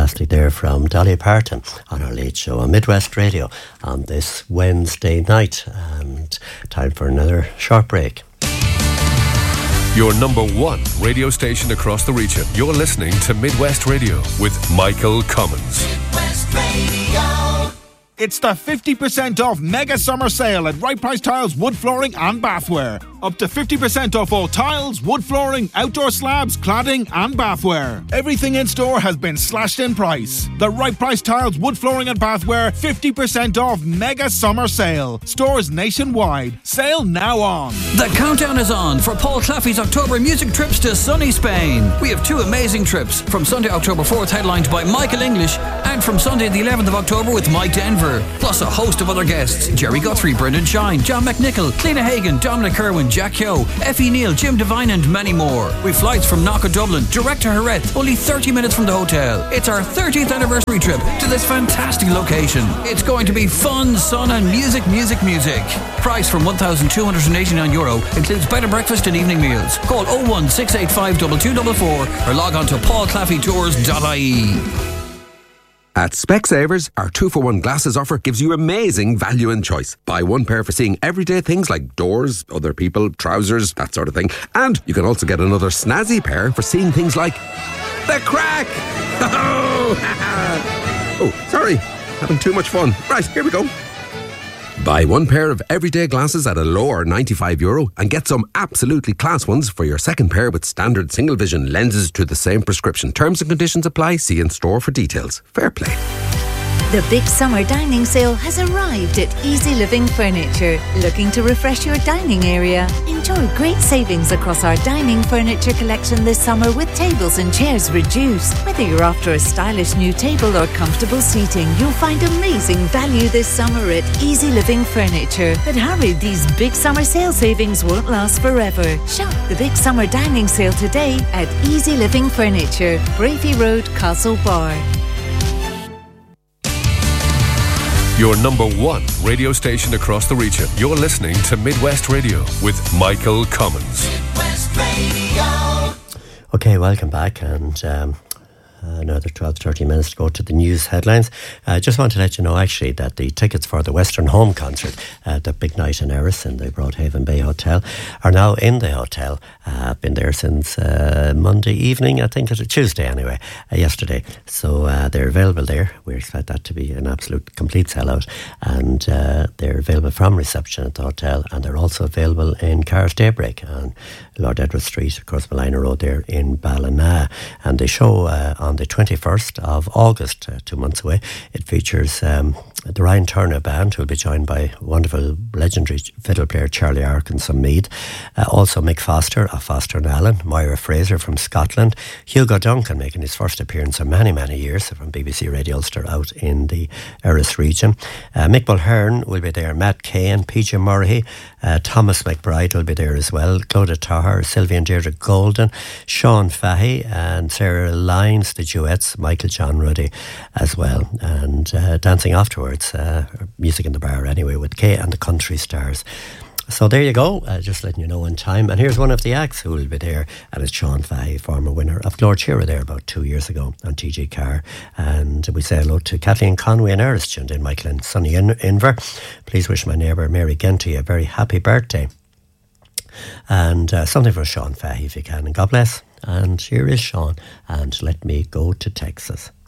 fantastic there from Dolly Parton on our Late Show on Midwest Radio on this Wednesday night. And time for another short break. Your number one radio station across the region. You're listening to Midwest Radio with Michael Cummins. Midwest Radio. It's the 50% off mega summer sale at Right Price Tiles, Wood Flooring and Bathware. Up to 50% off all tiles, wood flooring, outdoor slabs, cladding and bathware. Everything in store has been slashed in price. The Right Price Tiles, Wood Flooring and Bathware 50% off mega summer sale. Stores nationwide. Sale now on. The countdown is on for Paul Claffey's October music trips to sunny Spain. We have two amazing trips. From Sunday, October 4th, headlined by Michael English, and from Sunday the 11th of October with Mike Denver. Plus a host of other guests: Jerry Guthrie, Brendan Shine, John McNichol, Cliona Hagan, Dominic Kerwin, Jack Kyo, Effie Neal, Jim Devine and many more. With flights from Knock, Dublin, direct to Jerez, only 30 minutes from the hotel. It's our 30th anniversary trip to this fantastic location. It's going to be fun, sun and music. Price from €1,289, includes bed and breakfast and evening meals. Call 01685 2244 or log on to paulclaffeytours.ie. At Specsavers, our 2-for-1 glasses offer gives you amazing value and choice. Buy one pair for seeing everyday things like doors, other people, trousers, that sort of thing. And you can also get another snazzy pair for seeing things like the crack. Oh, sorry, having too much fun. Right, here we go. Buy one pair of everyday glasses at a lower €95 and get some absolutely class ones for your second pair with standard single vision lenses to the same prescription. Terms and conditions apply. See in store for details. Fair play. The big summer dining sale has arrived at Easy Living Furniture. Looking to refresh your dining area? Enjoy great savings across our dining furniture collection this summer with tables and chairs reduced. Whether you're after a stylish new table or comfortable seating, you'll find amazing value this summer at Easy Living Furniture. But hurry, these big summer sale savings won't last forever. Shop the big summer dining sale today at Easy Living Furniture, Bravey Road, Castlebar. Your number one radio station across the region. You're listening to Midwest Radio with Michael Cummins. Midwest Radio. Okay, welcome back, and another 12-13 minutes to go to the news headlines. I just want to let you know actually that the tickets for the Western Home concert, the big night in Erris in the Broadhaven Bay Hotel, are now in the hotel. Been there since Monday evening, I think, Tuesday anyway, yesterday. So they're available there. We expect that to be an absolute complete sellout, and they're available from reception at the hotel, and they're also available in Carriage Daybreak on Lord Edward Street, across Malina Road there in Ballina. And they show on the 21st of August, 2 months away. It features the Ryan Turner Band, who will be joined by wonderful legendary fiddle player Charlie Ark and some Mead. Also Mick Foster of Foster and Allen, Moira Fraser from Scotland, Hugo Duncan making his first appearance in many, many years from BBC Radio Ulster out in the Erris region. Mick Mulhern will be there, Matt Cain, PJ Murray, Thomas McBride will be there as well, Clodagh Tahar, Sylvia and Deirdre Golden, Sean Fahey and Sarah Lyons, the duets, Michael John Ruddy as well, and dancing afterwards, music in the bar anyway, with Kay and the Country Stars. So there you go, just letting you know in time. And here's one of the acts who will be there, and it's Sean Fahey, former winner of Lord Shearer there about 2 years ago on TG Carr. And we say hello to Kathleen Conway and Erris, tuned in, Michael and Sonny Inver. Please wish my neighbour Mary Genty a very happy birthday. And something for Sean Fahey if you can, and God bless. And here is Sean, and Let Me Go to Texas.